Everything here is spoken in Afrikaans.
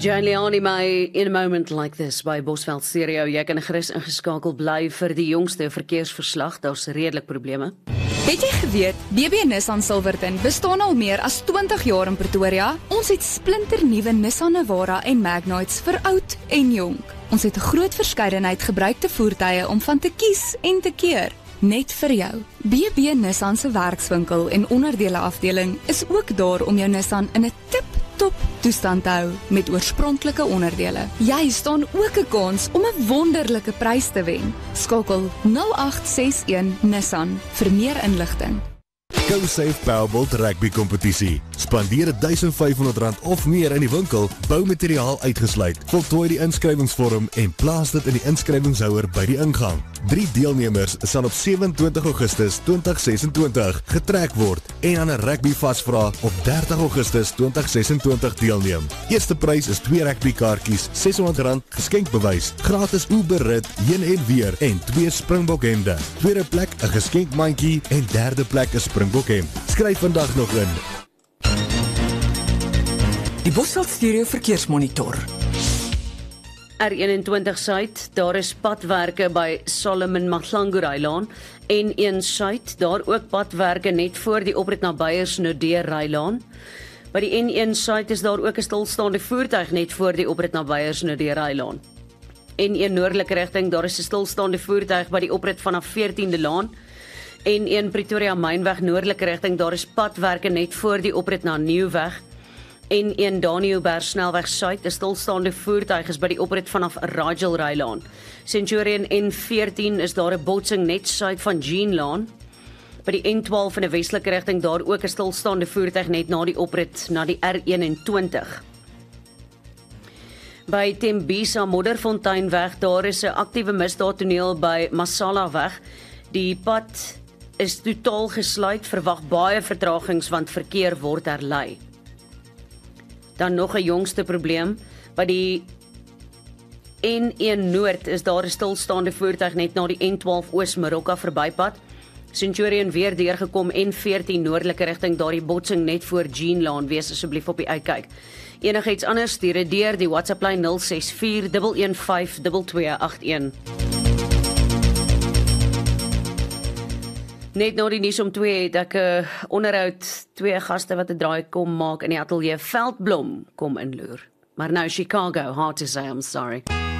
Jane Leoni my in a moment like this by Bosveld Stereo. Jy kan gerus ingeskakel bly vir die jongste verkeersverslag. Daar's redelik probleme. Het jy geweet, BB Nissan Silverton bestaan al meer as 20 jaar in Pretoria? Ons het splinternuwe Nissan Navara en Magnites vir oud en jonk. Ons het 'n groot verskeidenheid gebruikte voertuie om van te kies en te keer. Net vir jou. BB Nissan se werkswinkel en onderdele afdeling is ook daar om jou Nissan in 'n tip-top toestand te hou met oorspronklike onderdele. Jy staan ook 'n kans om 'n wonderlike prys te wen. Skakel 0861 Nissan vir meer inligting. GoSafe Powerbolt Rugby Kompetisie. Spandeer R1500 of meer in die winkel, boumateriaal uitgesluit. Voltooi die inskrywingsvorm en plaas dit in die inskrywingshouer by die ingang. 3 deelnemers sal op 27 Augustus 2026 getrek word en aan 'n rugby vasvra op 30 Augustus 2026 deelneem. Eerste prys is 2 rugbykaartjies, R600 geskenkbewys, gratis Uber-rit heen en weer en 2 Springbokhemde. Tweede plek 'n geskenkmandjie en derde plek 'n Springbokhemd. Skryf vandag nog in. Die Bosveld Stereo Verkeersmonitor. R21 Suid, daar is padwerke by Solomon Mahlangu-Rylaan. N1 Suid, daar ook padwerke net voor die oprit na Beyers-Nodé-Rylaan. By die N1 Suid is daar ook 'n stilstaande voertuig net voor die oprit na Beyers-Nodé-Rylaan. N1 noordelike rigting, daar is 'n stilstaande voertuig by die oprit vanaf 14de Laan. N1 Pretoria Mynweg noordelike rigting, daar is padwerke net voor die oprit na Nieuwweg. N1 Danielberg snelweg Suid, 'n stilstaande voertuig is by die oprit vanaf Rigel-Rylaan. Centurion N14 is daar 'n botsing net suid van Jeanlaan. By die N12 in 'n westelike rigting, daar ook 'n stilstaande voertuig net na die oprit na die R21. By Tembisa Modderfonteinweg, daar is 'n aktiewe misdaadtoneel by Masalaweg. Die pad is totaal gesluit, verwag baie vertragings want verkeer word herlei. Dan nog 'n jongste probleem, by die N1 Noord is daar 'n stilstaande voertuig net na die N12 Oos-Marokka verbypad. Centurion weer deurgekom N14 noordelike rigting, daardie botsing net voor Jeanlaan, wees asseblief op die uitkyk. Enigiets anders stuur dit deur die WhatsApp lyn 0641152281. Net na die nuus om 2 het ek 'n onderhoud, 2 gaste wat 'n draai kom maak in die ateljee. Veldblom kom inloer. Maar nou Chicago, hard to say, I'm sorry.